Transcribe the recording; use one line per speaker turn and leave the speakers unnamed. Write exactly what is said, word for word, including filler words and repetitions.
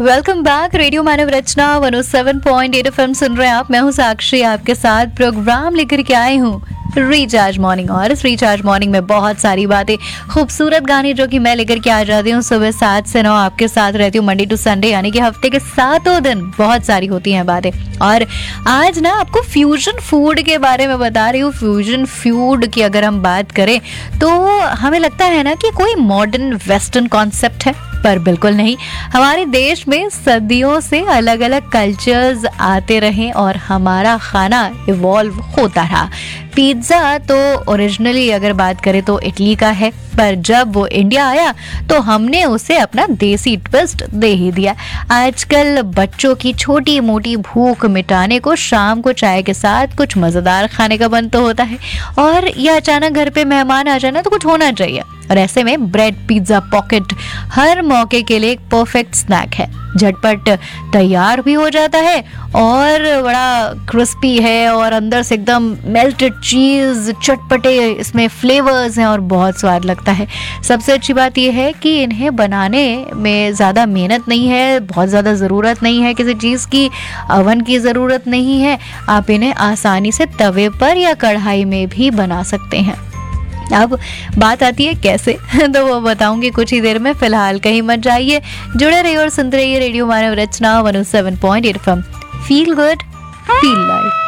Welcome back. Radio मानव रचना one O seven point eight FM सुन रहे हैं आप। मैं हूं साक्षी, आपके साथ प्रोग्राम लेकर के आई हूं रिचार्ज मॉर्निंग। और इस रिचार्ज मॉर्निंग में बहुत सारी बातें, खूबसूरत गाने जो कि मैं लेकर के आ जाती हूँ सुबह सात से नौ आपके साथ रहती हूँ, मंडे टू संडे, यानी कि हफ्ते के सातों दिन बहुत सारी होती हैं बातें। और आज ना आपको फ्यूजन फूड के बारे में बता रही हूँ। फ्यूजन फूड की अगर हम बात करें तो हमें लगता है ना कि कोई मॉडर्न वेस्टर्न कॉन्सेप्ट है, पर बिल्कुल नहीं। हमारे देश में सदियों से अलग अलग कल्चर्स आते रहे और हमारा खाना इवॉल्व होता रहा। पिज्ज़ा तो ओरिजिनली अगर बात करें तो इटली का है, पर जब वो इंडिया आया तो हमने उसे अपना देसी ट्विस्ट दे ही दिया। आजकल बच्चों की छोटी मोटी भूख मिटाने को शाम को चाय के साथ कुछ मज़ेदार खाने का मन तो होता है, और यह अचानक घर पे मेहमान आ जाना तो कुछ होना चाहिए। और ऐसे में ब्रेड पिज्ज़ा पॉकेट हर मौके के लिए एक परफेक्ट स्नैक है। झटपट तैयार भी हो जाता है और बड़ा क्रिस्पी है, और अंदर से एकदम मेल्टेड चीज़, चटपटे इसमें फ्लेवर्स हैं और बहुत स्वाद लगता है। सबसे अच्छी बात यह है कि इन्हें बनाने में ज़्यादा मेहनत नहीं है, बहुत ज़्यादा ज़रूरत नहीं है किसी चीज़ की, अवन की ज़रूरत नहीं है। आप इन्हें आसानी से तवे पर या कढ़ाई में भी बना सकते हैं। अब बात आती है कैसे तो वो बताऊंगी कुछ ही देर में। फिलहाल कहीं मत जाइए, जुड़े रहिए और सुनते रहिए रेडियो मानव रचना one O seven point eight FM. Feel good, feel life.